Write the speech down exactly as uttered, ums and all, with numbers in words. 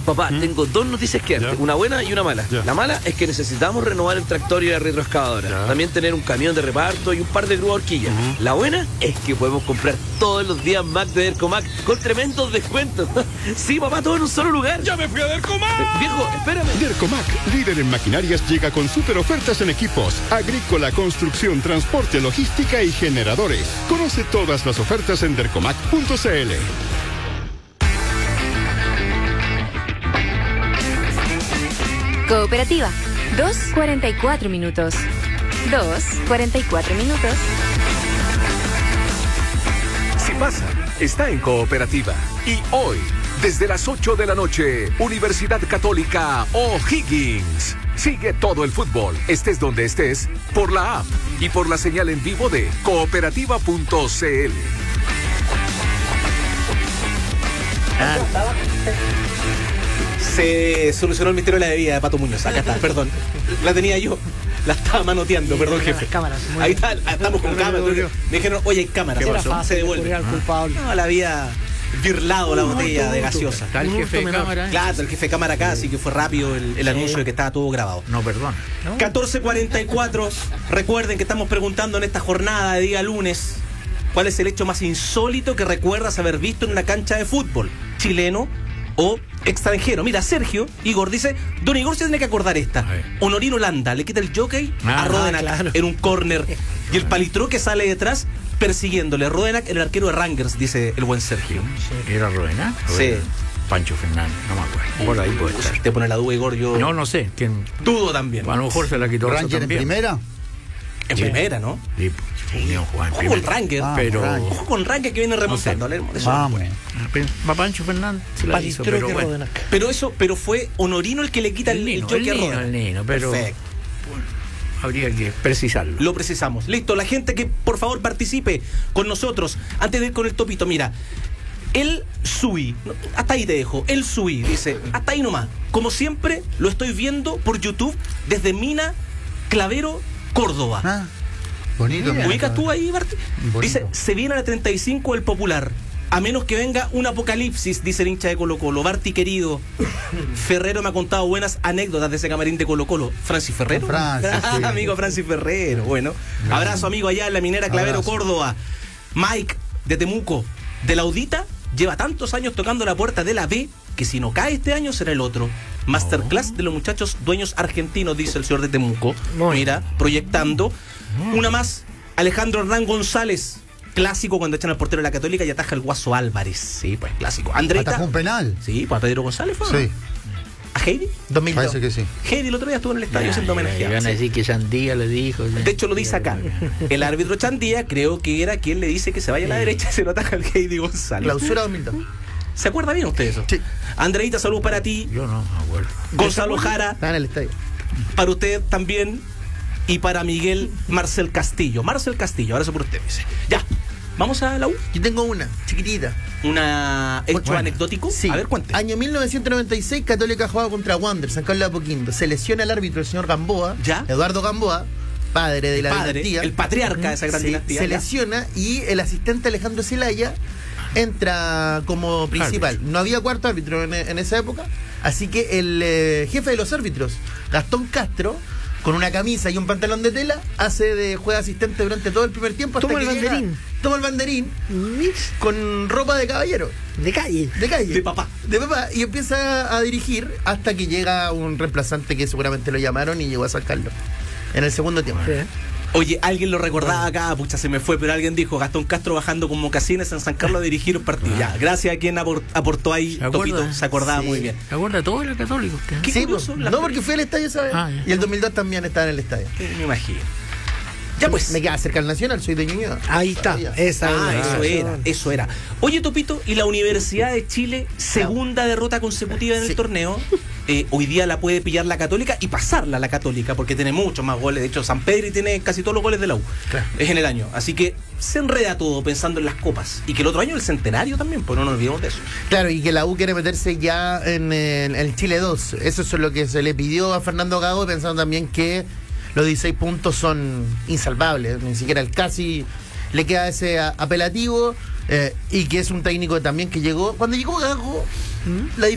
Papá, ¿Mm? tengo dos noticias que darte, Ya. una buena y una mala. Ya. La mala es que necesitamos renovar el tractor y la retroexcavadora. Ya. También tener un camión de reparto y un par de grúas horquillas. Ujú. La buena es que podemos comprar todos los días Mac de Dercomac con tremendos descuentos. Sí, papá, todo en un solo lugar. ¡Ya me fui a Dercomac! Viejo, espérame. Dercomac, líder en maquinarias, llega con super ofertas en equipos, agrícola, construcción, transporte, logística y generadores. Conoce todas las ofertas en dercomac punto c l. Cooperativa, dos cuarenta y cuatro minutos. dos cuarenta y cuatro minutos. Si pasa, está en Cooperativa. Y hoy, desde las ocho de la noche, Universidad Católica O'Higgins. Sigue todo el fútbol, estés donde estés, por la app y por la señal en vivo de cooperativa punto c l. Se solucionó el misterio de la bebida de Pato Muñoz. Acá está, perdón. La tenía yo. La estaba manoteando, perdón, jefe. Cámaras, muy Ahí bien. está, estamos con Pero cámaras. me devolvió. Me dijeron, oye, hay cámaras. Era Se fácil devuelve. descubrir al culpable. No, la había birlado la Un botella hurto, de un hurto. gaseosa. Está el Un jefe de hurto menor. cámara. Claro, el jefe de cámara acá, así que fue rápido el, el anuncio de que estaba todo grabado. No, perdón. catorce cuarenta y cuatro. Recuerden que estamos preguntando en esta jornada de día lunes cuál es el hecho más insólito que recuerdas haber visto en una cancha de fútbol, chileno o extranjero. Mira, Sergio Igor dice, don Igor se tiene que acordar esta. A ver. Honorino Landa le quita el jockey Ah, a Rodenac claro. en un córner y el palitró que sale detrás persiguiéndole. Rodenac, el arquero de Rangers, dice el buen Sergio. ¿Era Rodena? Sí. Pancho Fernández, no me acuerdo. Por ahí puede estar. Te pone la duda, Igor, yo No, no sé. ¿Quién? dudo también. A lo mejor se la quitó Razo Ranger en también. primera. En primera, ¿no? Sí, pues, Unión jugaba en Ojo con primera. Ranger. Ah, Pero Ranger. Ojo con Ranger que viene remontando. hablemos de eso Vamos. después. Ah, pero Va Pancho Fernández se la hizo, Palistró pero que bueno. Rodenac. Pero eso, pero fue Honorino el que le quita el, El el Nino, jockey el a Nino, Rodenac. el Nino, pero Perfecto. habría que precisarlo. Lo precisamos. Listo, la gente que por favor participe con nosotros. Antes de ir con el topito, mira. El Sui, no, hasta ahí te dejo. El Sui dice, hasta ahí nomás. Como siempre, lo estoy viendo por YouTube desde Mina Clavero, Córdoba. Ah, bonito. mira. ¿Ubicas tú ahí, Martín? Bonito. Dice, se viene a la treinta y cinco el Popular. A menos que venga un apocalipsis, dice el hincha de Colo Colo. Barty querido, Ferrero me ha contado buenas anécdotas de ese camarín de Colo Colo. Francis Ferrero. Francis, Ah, sí. amigo Francis Ferrero. Bueno, abrazo amigo allá en la minera Clavero, Abrazo. Córdoba. Mike de Temuco, de la Audita, lleva tantos años tocando la puerta de la B que si no cae este año será el otro. Masterclass de los muchachos dueños argentinos, dice el señor de Temuco. Muy Mira, proyectando. Una más, Alejandro Hernán González. Clásico cuando echan al portero de la Católica y ataja el Guaso Álvarez. Sí, pues clásico. Andreita. Atajó un penal. Sí, pues a Pedro González fue. ¿o no? Sí, ¿A Heidi? dos mil dos. parece que sí. Heidi el otro día estuvo en el estadio Ya, siendo ya, homenajeado. Van a sí. decir que Sandía le dijo. De hecho lo dice acá. El árbitro Chandía creo que era quien le dice que se vaya a la derecha y se lo ataja al Heidi González. Clausura dos mil dos. ¿Se acuerda bien usted eso? Sí. Andreita, salud para ti. Yo no me acuerdo. Gonzalo Jara, Está en el estadio. para usted también. Y para Miguel Marcel Castillo. Marcel Castillo, ahora eso por usted, dice. Ya, vamos a la U. Yo tengo una, chiquitita. Una hecho Bueno, anecdótico. Sí. A ver, cuente. Año mil novecientos noventa y seis, Católica jugaba contra Wander, San Carlos de Apoquindo. Se lesiona el árbitro, el señor Gamboa, ¿Ya? Eduardo Gamboa, padre de la Padre, dinastía. el patriarca de esa gran Sí, dinastía. se ya. lesiona y el asistente Alejandro Zelaya entra como principal. No había cuarto árbitro en, en esa época, así que el eh, jefe de los árbitros, Gastón Castro, con una camisa y un pantalón de tela, hace de juega asistente durante todo el primer tiempo. hasta Toma el que llega- banderín. Toma el banderín con ropa de caballero, de calle. de calle. De papá. De papá. Y empieza a dirigir hasta que llega un reemplazante que seguramente lo llamaron y llegó a sacarlo en el segundo tiempo. Oye, alguien lo recordaba acá, pucha, se me fue, pero alguien dijo Gastón Castro bajando con mocasines en San Carlos a dirigir un partido. Ya, gracias a quien apor- aportó ahí, ¿Se acuerda? Topito, se acordaba Sí. muy bien. ¿Se acuerda todo el católico usted? Qué Sí, curioso, pues, la- no, porque fui al estadio esa vez. Ah, ya. Y el dos mil dos también estaba en el estadio. Me imagino. Ya pues. Me queda cerca al Nacional, soy de Ñuñoa. Ahí está. Todavía. Esa Ah, es la eso razón. era, eso era. Oye, Topito, y la Universidad de Chile, segunda derrota consecutiva en el Sí. torneo. Eh, hoy día la puede pillar la Católica y pasarla a la Católica, porque tiene muchos más goles. De hecho, San Pedro tiene casi todos los goles de la U. Claro. Es en el año. Así que se enreda todo pensando en las copas. Y que el otro año el centenario también, pues no nos olvidemos de eso. Claro, y que la U quiere meterse ya en, en el Chile dos. Eso es lo que se le pidió a Fernando Gago, pensando también que los dieciséis puntos son insalvables. Ni siquiera el casi le queda ese a- apelativo. eh, y que es un técnico también que llegó. Cuando llegó Gago, la